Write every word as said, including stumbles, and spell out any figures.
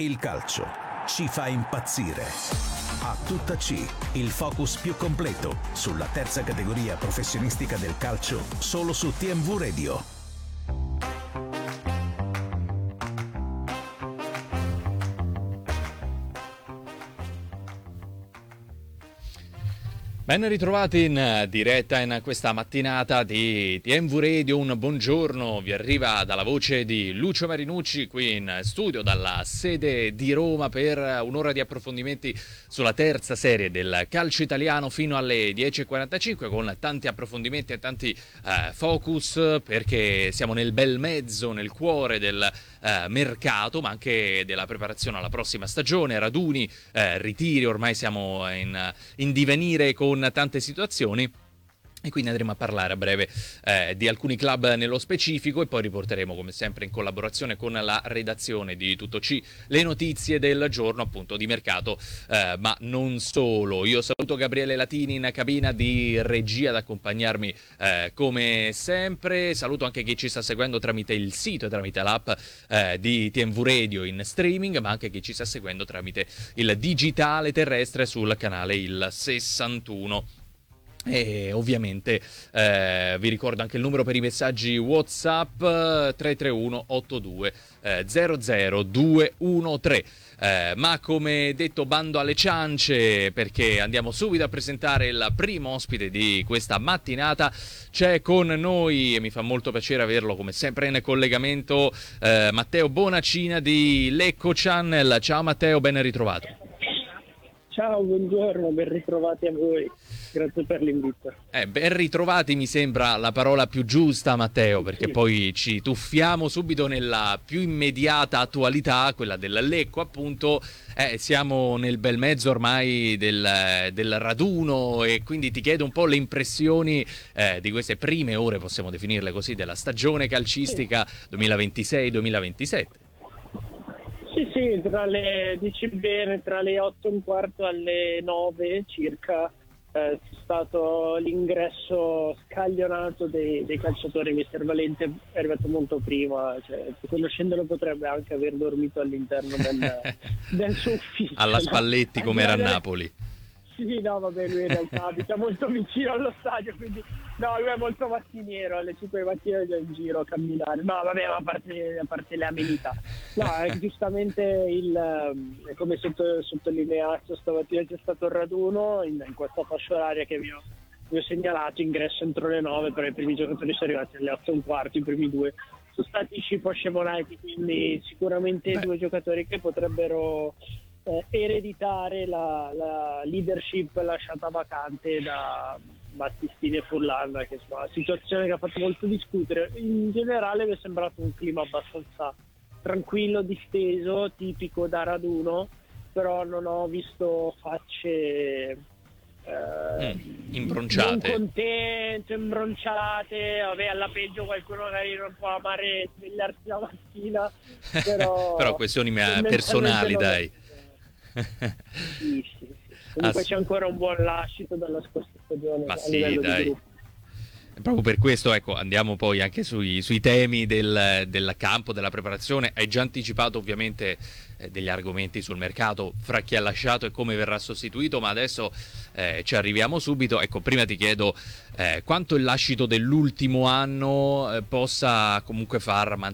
Il calcio ci fa impazzire. A tutta C, il focus più completo sulla terza categoria professionistica del calcio, solo su T M V Radio. Ben ritrovati in diretta in questa mattinata di T M V Radio. Un buongiorno vi arriva dalla voce di Lucio Marinucci qui in studio dalla sede di Roma per un'ora di approfondimenti sulla terza serie del calcio italiano fino alle dieci e quarantacinque, con tanti approfondimenti e tanti eh, focus, perché siamo nel bel mezzo, nel cuore del eh, mercato, ma anche della preparazione alla prossima stagione, raduni, eh, ritiri. Ormai siamo in, in divenire con tante situazioni e quindi andremo a parlare a breve eh, di alcuni club nello specifico, e poi riporteremo come sempre in collaborazione con la redazione di Tutto C le notizie del giorno, appunto, di mercato, eh, ma non solo. Io saluto Gabriele Latini in cabina di regia ad accompagnarmi eh, come sempre. Saluto anche chi ci sta seguendo tramite il sito e tramite l'app eh, di T M V Radio in streaming, ma anche chi ci sta seguendo tramite il digitale terrestre sul canale il sessantuno. E ovviamente eh, vi ricordo anche il numero per i messaggi WhatsApp, tre tre uno otto due zero zero due uno tre. Eh, ma come detto, bando alle ciance, perché andiamo subito a presentare il primo ospite di questa mattinata. C'è con noi, e mi fa molto piacere averlo come sempre in collegamento, eh, Matteo Bonacina di Lecco Channel. Ciao Matteo, ben ritrovato. Ciao, buongiorno, ben ritrovati a voi. Grazie per l'invito. Eh, ben ritrovati mi sembra la parola più giusta, Matteo, perché sì, poi ci tuffiamo subito nella più immediata attualità, quella del Lecco, appunto. Eh, siamo nel bel mezzo ormai del, del raduno, e quindi ti chiedo un po' le impressioni eh, di queste prime ore, possiamo definirle così, della stagione calcistica duemilaventisei duemilaventisette. Sì, sì, tra le, dici bene, tra le otto e un quarto alle nove circa eh, c'è stato l'ingresso scaglionato dei, dei calciatori. mister Valente è arrivato molto prima, cioè, conoscendolo potrebbe anche aver dormito all'interno del, del suo ufficio. Alla Spalletti, no? Come era a Napoli. Sì, no, vabbè, lui in realtà abita molto vicino allo stadio, quindi no, lui è molto mattiniero, alle cinque di mattina è già in giro a camminare. No, vabbè, ma a parte, a parte le amenità. No, è giustamente il, come sotto, sottolineato stamattina, c'è stato il raduno in, in questa fascia oraria che vi ho, vi ho segnalato, ingresso entro le nove, però i primi giocatori sono arrivati alle otto e un quarto, i primi due sono stati scippo scevolati, quindi sicuramente Beh. due giocatori che potrebbero Eh, ereditare la, la leadership lasciata vacante da Battistini e Furlan, che è una situazione che ha fatto molto discutere. In generale mi è sembrato un clima abbastanza tranquillo, disteso, tipico da raduno, però non ho visto facce eh, mm, imbronciate, non contente, imbronciate. Vabbè, alla peggio qualcuno magari non può amare svegliarsi la mattina, però, però questioni personali, dai. Sì, sì, sì. Comunque Ass- c'è ancora un buon lascito dalla scorsa stagione. Ma sì, dai. Proprio per questo, ecco, andiamo poi anche sui, sui temi del, del campo, della preparazione. Hai già anticipato ovviamente eh, degli argomenti sul mercato, fra chi ha lasciato e come verrà sostituito, ma adesso eh, ci arriviamo subito. Ecco, prima ti chiedo eh, quanto il lascito dell'ultimo anno eh, possa comunque far mantenere